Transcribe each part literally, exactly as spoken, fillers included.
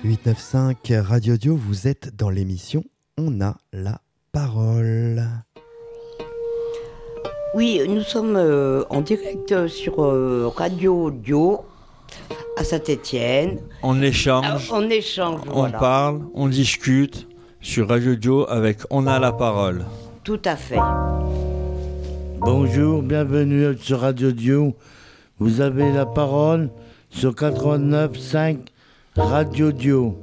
huit neuf cinq Radio Dio, vous êtes dans l'émission On a la parole. Oui, nous sommes euh, en direct sur euh, Radio Dio à Saint-Étienne. On échange, Ah, on échange, on voilà. parle, on discute sur Radio Dio avec On a la parole. Tout à fait. Bonjour, bienvenue sur Radio Dio. Vous avez la parole sur quatre-vingt-neuf virgule cinq Radio Dio.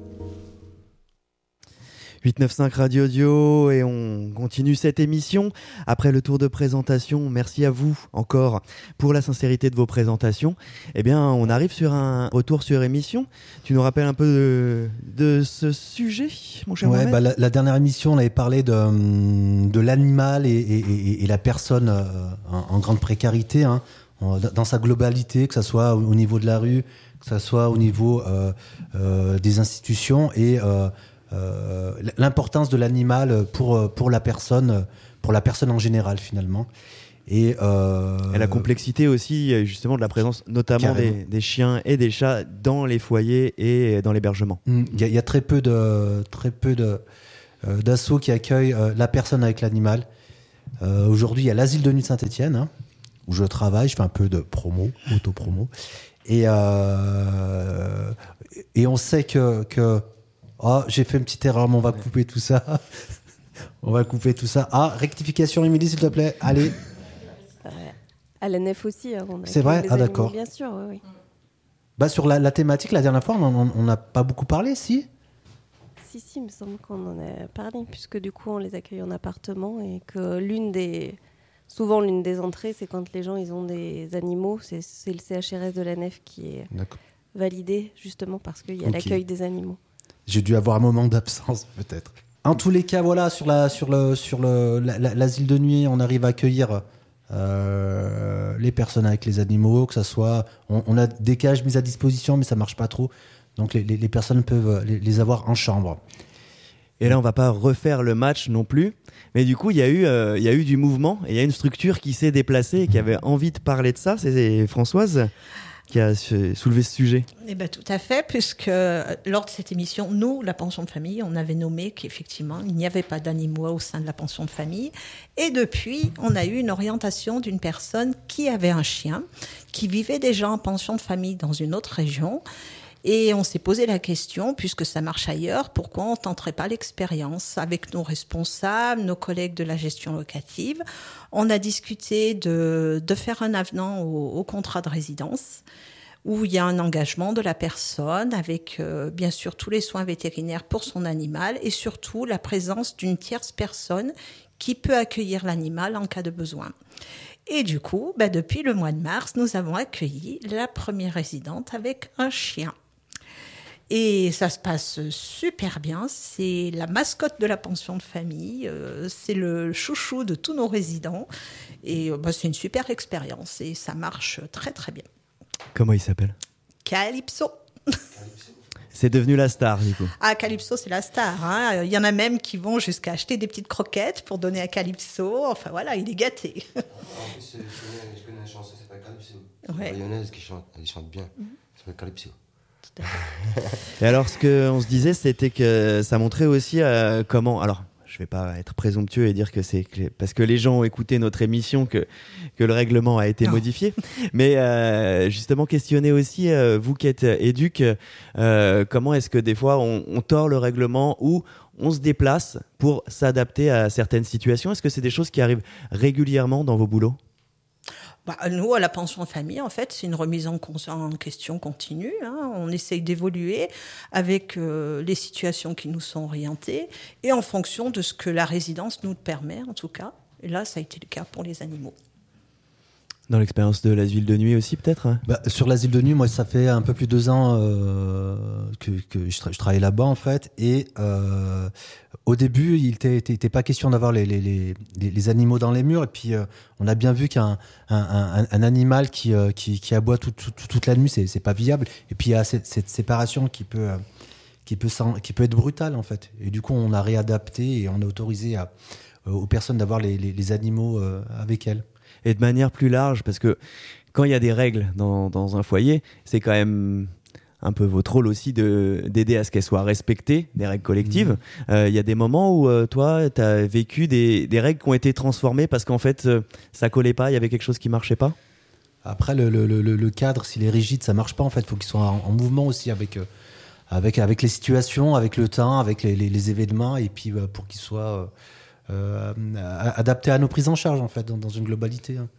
huit neuf cinq Radio Dio et on continue cette émission. Après le tour de présentation, merci à vous encore pour la sincérité de vos présentations. Eh bien, on arrive sur un retour sur émission. Tu nous rappelles un peu de, de ce sujet, mon cher Ouais, Mohamed ? bah, la, la dernière émission, on avait parlé de, de l'animal et, et, et, et la personne euh, en, en grande précarité, hein, en, dans sa globalité, que ce soit au, au niveau de la rue, que ce soit au niveau euh, euh, des institutions et euh, euh, l'importance de l'animal pour, pour la personne, pour la personne en général finalement. Et, euh, et la complexité aussi, justement, de la présence notamment des, des chiens et des chats dans les foyers et dans l'hébergement. Il y, y a très peu de très peu de euh, d'assauts qui accueillent euh, la personne avec l'animal. Euh, aujourd'hui, il y a l'asile de nuit de Saint-Étienne, hein, où je travaille, je fais un peu de promo, auto-promo. Et, euh, et on sait que, que oh, j'ai fait une petite erreur, mais on va couper tout ça. On va couper tout ça. Ah, rectification, Émilie, s'il te plaît. Allez. À la nef aussi. Hein, on a C'est vrai ? les Ah, animaux, d'accord. Bien sûr, oui. oui. Bah, sur la, la thématique, la dernière fois, on n'a pas beaucoup parlé, si ? Si, si, il me semble qu'on en a parlé, puisque du coup, on les accueille en appartement et que l'une des... Souvent, l'une des entrées, c'est quand les gens ils ont des animaux. C'est, c'est le C H R S de la nef qui est D'accord. validé, justement, parce qu'il y a okay. l'accueil des animaux. J'ai dû avoir un moment d'absence, peut-être. En tous les cas, voilà, sur, la, sur, le, sur le, la, la, l'asile de nuit, on arrive à accueillir euh, les personnes avec les animaux, que ça soit... On, on a des cages mises à disposition, mais ça ne marche pas trop. Donc, les, les, les personnes peuvent les, les avoir en chambre. Et là, on va pas refaire le match non plus. Mais du coup, il y a eu, euh, il y a eu du mouvement et il y a une structure qui s'est déplacée et qui avait envie de parler de ça. C'est Françoise qui a soulevé ce sujet. Eh ben, tout à fait, puisque lors de cette émission, nous, la pension de famille, on avait nommé qu'effectivement, il n'y avait pas d'animaux au sein de la pension de famille. Et depuis, on a eu une orientation d'une personne qui avait un chien, qui vivait déjà en pension de famille dans une autre région. Et on s'est posé la question, puisque ça marche ailleurs, pourquoi on ne tenterait pas l'expérience avec nos responsables, nos collègues de la gestion locative. On a discuté de, de faire un avenant au, au contrat de résidence, où il y a un engagement de la personne avec, euh, bien sûr, tous les soins vétérinaires pour son animal et surtout la présence d'une tierce personne qui peut accueillir l'animal en cas de besoin. Et du coup, bah, depuis le mois de mars, nous avons accueilli la première résidente avec un chien. Et ça se passe super bien. C'est la mascotte de la pension de famille. Euh, c'est le chouchou de tous nos résidents. Et euh, bah, c'est une super expérience. Et ça marche très, très bien. Comment il s'appelle ? Calypso. C'est devenu la star, du coup. Ah, Calypso, c'est la star. Hein. Il y en a même qui vont jusqu'à acheter des petites croquettes pour donner à Calypso. Enfin, voilà, il est gâté. En plus, je connais, je connais une chanson, ça s'appelle Calypso. Ouais. La lyonnaise qui chante, elle chante bien. Mm-hmm. Ça s'appelle Calypso. Et alors, ce qu'on se disait, c'était que ça montrait aussi euh, comment... Alors, je vais pas être présomptueux et dire que c'est parce que les gens ont écouté notre émission que, que le règlement a été non. modifié. Mais euh, justement, questionner aussi, euh, vous qui êtes éduc, euh, comment est-ce que des fois on, on tord le règlement ou on se déplace pour s'adapter à certaines situations ? Est-ce que c'est des choses qui arrivent régulièrement dans vos boulots ? Bah, nous, à la pension de famille, en fait, c'est une remise en, con- en question continue. Hein. On essaye d'évoluer avec euh, les situations qui nous sont orientées et en fonction de ce que la résidence nous permet, en tout cas. Et là, ça a été le cas pour les animaux. Dans l'expérience de l'asile de nuit aussi, peut-être ? Bah, sur l'asile de nuit, moi, ça fait un peu plus de deux ans euh, que, que je, tra- je travaille là-bas, en fait. Et euh, au début, il n'était pas question d'avoir les, les, les, les animaux dans les murs. Et puis, euh, on a bien vu qu'un un, un, un animal qui, euh, qui, qui aboie tout, tout, toute la nuit, c'est, c'est pas viable. Et puis, il y a cette, cette séparation qui peut, euh, qui, peut qui peut être brutale, en fait. Et du coup, on a réadapté et on a autorisé à, aux personnes d'avoir les, les, les animaux euh, avec elles. Et de manière plus large, parce que quand il y a des règles dans, dans un foyer, c'est quand même un peu votre rôle aussi de, d'aider à ce qu'elles soient respectées, des règles collectives. Il mmh. euh, y a des moments où euh, toi, tu as vécu des, des règles qui ont été transformées parce qu'en fait, euh, ça collait pas, il y avait quelque chose qui marchait pas. Après, le, le, le, le cadre, s'il est rigide, ça marche pas. En fait, il faut qu'il soit en, en mouvement aussi avec, euh, avec, avec les situations, avec le temps, avec les, les, les événements, et puis euh, pour qu'il soit euh, euh, adapté à nos prises en charge, en fait, dans, dans une globalité. Hein.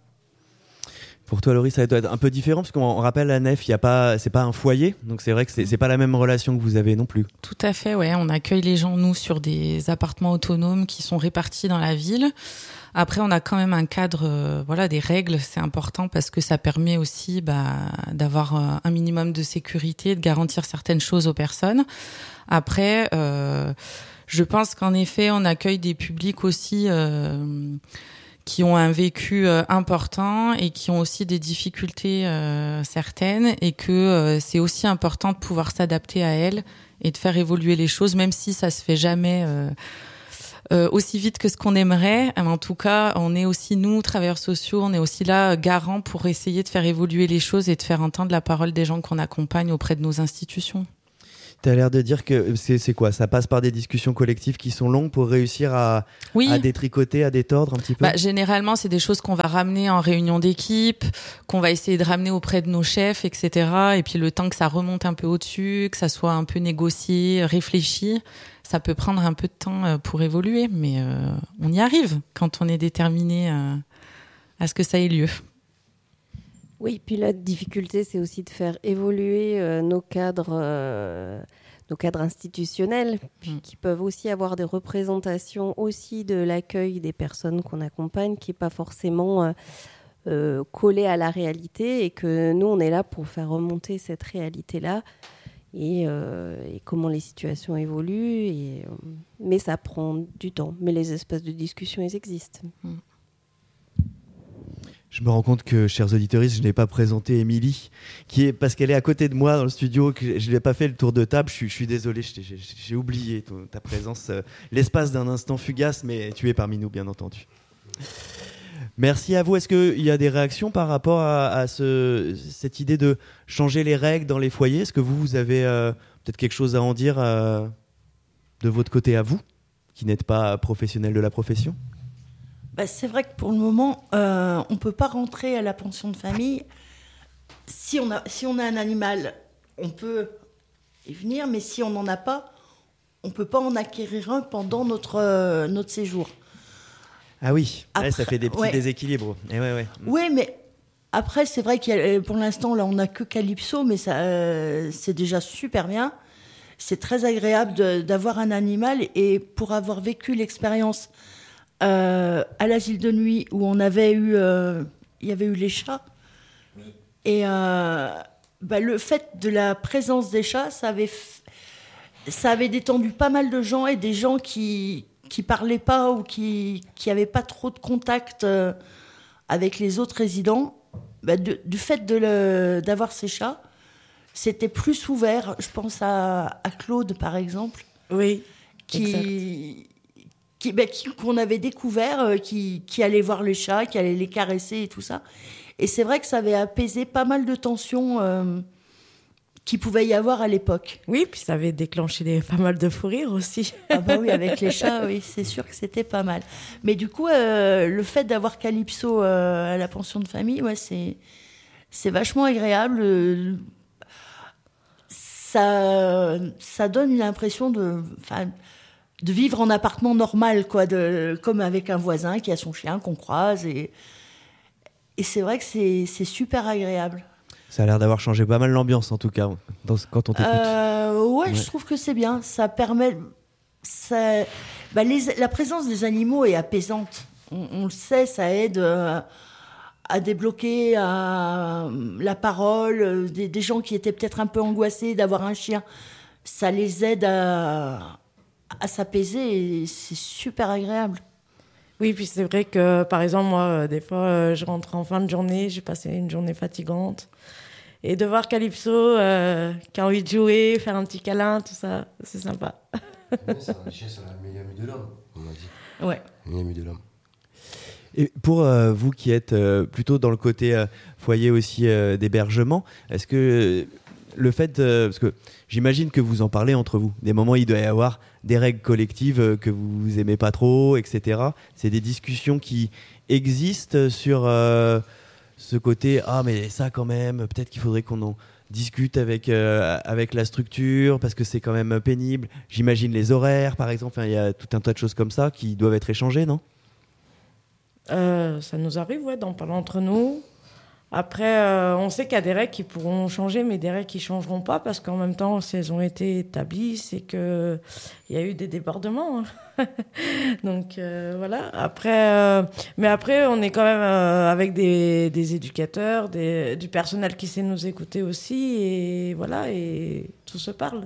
Pour toi, Laurie, ça doit être un peu différent parce qu'on rappelle la nef, il y a pas, c'est pas un foyer, donc c'est vrai que c'est, c'est pas la même relation que vous avez non plus. Tout à fait, ouais. On accueille les gens nous sur des appartements autonomes qui sont répartis dans la ville. Après, on a quand même un cadre, euh, voilà, des règles, c'est important parce que ça permet aussi bah, d'avoir euh, un minimum de sécurité, de garantir certaines choses aux personnes. Après, euh, je pense qu'en effet, on accueille des publics aussi euh, qui ont un vécu euh, important et qui ont aussi des difficultés euh, certaines et que euh, c'est aussi important de pouvoir s'adapter à elles et de faire évoluer les choses, même si ça se fait jamais euh, euh, aussi vite que ce qu'on aimerait. Mais en tout cas, on est aussi, nous, travailleurs sociaux, on est aussi là, garants pour essayer de faire évoluer les choses et de faire entendre la parole des gens qu'on accompagne auprès de nos institutions. Tu as l'air de dire que c'est, c'est quoi ? Ça passe par des discussions collectives qui sont longues pour réussir à, oui. à détricoter, à détordre un petit peu ? Bah, généralement, c'est des choses qu'on va ramener en réunion d'équipe, qu'on va essayer de ramener auprès de nos chefs, et cetera. Et puis le temps que ça remonte un peu au-dessus, que ça soit un peu négocié, réfléchi, ça peut prendre un peu de temps pour évoluer. Mais euh, on y arrive quand on est déterminé euh, à ce que ça ait lieu. Oui, puis la difficulté, c'est aussi de faire évoluer euh, nos cadres, euh, nos cadres institutionnels, puis mmh. qui peuvent aussi avoir des représentations aussi de l'accueil des personnes qu'on accompagne, qui n'est pas forcément euh, euh, collée à la réalité, et que nous, on est là pour faire remonter cette réalité-là, et, euh, et comment les situations évoluent. Et, euh, mais ça prend du temps. Mais les espaces de discussion, ils existent. Mmh. Je me rends compte que, chers auditeurs, je n'ai pas présenté Émilie, qui est, parce qu'elle est à côté de moi dans le studio, que je n'ai pas fait le tour de table. Je suis, je suis désolé, j'ai, j'ai, j'ai oublié ton, ta présence, euh, l'espace d'un instant fugace, mais tu es parmi nous, bien entendu. Merci à vous. Est-ce qu'il y a des réactions par rapport à, à ce, cette idée de changer les règles dans les foyers ? Est-ce que vous, vous avez euh, peut-être quelque chose à en dire euh, de votre côté à vous, qui n'êtes pas professionnel de la profession ? Bah, c'est vrai que pour le moment, euh, on ne peut pas rentrer à la pension de famille. Si on a, si on a un animal, on peut y venir, mais si on n'en a pas, on ne peut pas en acquérir un pendant notre, euh, notre séjour. Ah oui, après, ouais, ça fait des petits ouais. déséquilibres. Et ouais, ouais. Oui, mais après, c'est vrai que pour l'instant, là, on n'a que Calypso, mais ça, euh, c'est déjà super bien. C'est très agréable de, d'avoir un animal, et pour avoir vécu l'expérience Euh, à l'asile de nuit où on avait eu, euh, il y avait eu les chats, oui. et euh, bah, le fait de la présence des chats, ça avait, f... ça avait détendu pas mal de gens, et des gens qui qui parlaient pas ou qui qui avaient pas trop de contact euh, avec les autres résidents. Bah, de, du fait de le, d'avoir ces chats, c'était plus ouvert. Je pense à, à Claude par exemple, oui, qui exact. Qui, ben, qui, qu'on avait découvert, euh, qui, qui allait voir les chats, qui allait les caresser et tout ça. Et c'est vrai que ça avait apaisé pas mal de tensions euh, qu'il pouvait y avoir à l'époque. Oui, puis ça avait déclenché des, pas mal de fou rires aussi. Ah bah oui, avec les chats, oui, c'est sûr que c'était pas mal. Mais du coup, euh, le fait d'avoir Calypso euh, à la pension de famille, ouais, c'est, c'est vachement agréable. Ça, ça donne une impression de... de vivre en appartement normal, quoi, de, comme avec un voisin qui a son chien qu'on croise. Et, et c'est vrai que c'est, c'est super agréable. Ça a l'air d'avoir changé pas mal l'ambiance, en tout cas, dans, quand on t'écoute. Euh, ouais, ouais, je trouve que c'est bien. Ça permet... Ça, bah les, la présence des animaux est apaisante. On, on le sait, ça aide euh, à débloquer à, la parole. Des, des gens qui étaient peut-être un peu angoissés d'avoir un chien, ça les aide à... à s'apaiser, et c'est super agréable. Oui, puis c'est vrai que, par exemple, moi, euh, des fois, euh, je rentre en fin de journée, j'ai passé une journée fatigante, et de voir Calypso euh, qui a envie de jouer, faire un petit câlin, tout ça, c'est sympa. Ouais, c'est un chien, c'est le meilleur ami de l'homme, on m'a dit. Ouais. Le meilleur ami de l'homme. Et pour euh, vous qui êtes euh, plutôt dans le côté euh, foyer aussi euh, d'hébergement, est-ce que... le fait, euh, parce que j'imagine que vous en parlez entre vous. Des moments, il doit y avoir des règles collectives euh, que vous aimez pas trop, et cetera. C'est des discussions qui existent sur euh, ce côté. Ah, mais ça, quand même, peut-être qu'il faudrait qu'on en discute avec euh, avec la structure parce que c'est quand même pénible. J'imagine les horaires, par exemple. Il y a tout un tas de choses comme ça qui doivent être échangées, non ? Euh, ça nous arrive, ouais, d'en parler entre nous. Après, euh, on sait qu'il y a des règles qui pourront changer, mais des règles qui ne changeront pas, parce qu'en même temps, si elles ont été établies, c'est qu'il y a eu des débordements. Donc, euh, voilà. Après, euh, mais après, on est quand même euh, avec des, des éducateurs, des, du personnel qui sait nous écouter aussi, et voilà, et tout se parle.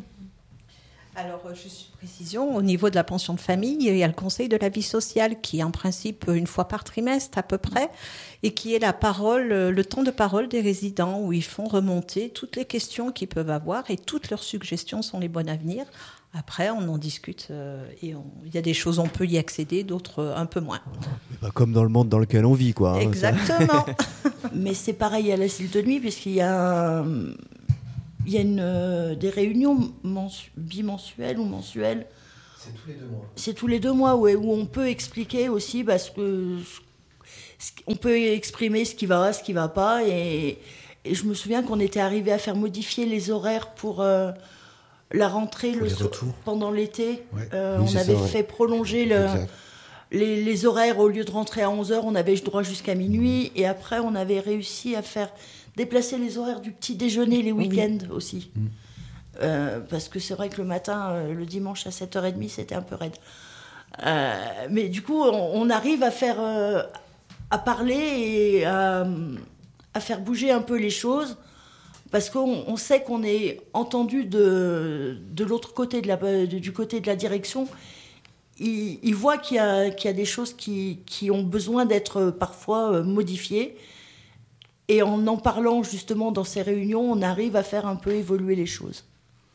Alors, juste une précision, au niveau de la pension de famille, il y a le conseil de la vie sociale qui est en principe une fois par trimestre à peu près, et qui est la parole, le temps de parole des résidents, où ils font remonter toutes les questions qu'ils peuvent avoir, et toutes leurs suggestions sont les bonnes à venir. Après, on en discute, euh, et on, il y a des choses, on peut y accéder, d'autres euh, un peu moins. Bah, comme dans le monde dans lequel on vit, quoi. Hein, exactement. Mais c'est pareil à la l'asile de nuit, puisqu'il y a... Il y a une, euh, des réunions mensu- bimensuelles ou mensuelles. C'est tous les deux mois. C'est tous les deux mois, ouais, où on peut expliquer aussi, parce que ce, on peut exprimer ce qui va, ce qui va pas. Et, et je me souviens qu'on était arrivé à faire modifier les horaires pour euh, la rentrée le so- pendant l'été. Ouais. Euh, Oui, on c'est avait ça, ouais. fait prolonger le, les, les horaires. Au lieu de rentrer à onze heures, on avait droit jusqu'à minuit. Et après, on avait réussi à faire... déplacer les horaires du petit déjeuner les week-ends oui. aussi. Mmh. Euh, parce que c'est vrai que le matin, euh, le dimanche à sept heures trente, c'était un peu raide. Euh, mais du coup, on, on arrive à faire, euh, à parler et à, à faire bouger un peu les choses, parce qu'on on sait qu'on est entendu de, de l'autre côté, de la, de, du côté de la direction. Ils, ils voient qu'il y a, qu'il y a des choses qui, qui ont besoin d'être parfois modifiées. Et en en parlant justement dans ces réunions, on arrive à faire un peu évoluer les choses.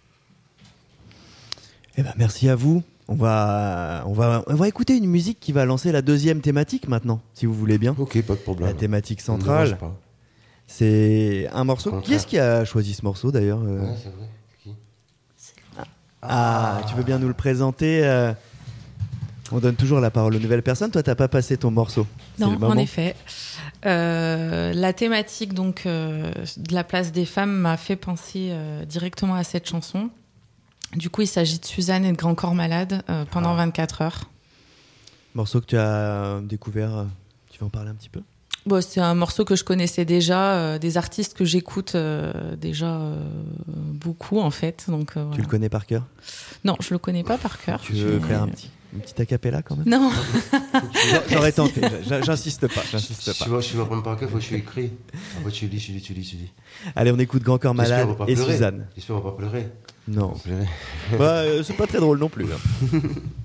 Eh ben, merci à vous. On va, on, va, on va écouter une musique qui va lancer la deuxième thématique maintenant, si vous voulez bien. Ok, pas de problème. La thématique centrale. C'est un morceau. Contraire. Qui est-ce qui a choisi ce morceau d'ailleurs euh... Ouais, c'est vrai. Qui ah. ah, tu veux bien nous le présenter euh... On donne toujours la parole aux nouvelles personnes. Toi, t'as pas passé ton morceau. Non, en effet. Euh, la thématique donc euh, de la place des femmes m'a fait penser euh, directement à cette chanson. Du coup, il s'agit de Suzanne et de Grand Corps Malade euh, pendant ah. vingt-quatre heures. Morceau que tu as découvert. Tu veux en parler un petit peu ? Bon, c'est un morceau que je connaissais déjà, euh, des artistes que j'écoute euh, déjà euh, beaucoup en fait. Donc, euh, voilà. Tu le connais par cœur ? Non, je le connais pas par cœur. Tu veux faire un petit, une petite acapella quand même ? Non. J'aurais tenté, j'insiste pas, j'insiste pas. Tu vas, tu vas prendre par cœur, faut que tu écris. Après tu lis, tu lis, tu lis, tu lis. Allez, on écoute Grand Corps Malade et pleurer. Suzanne. J'espère qu'on va pas pleurer. Non. Pleurer. Bah, euh, c'est pas très drôle non plus. Hein.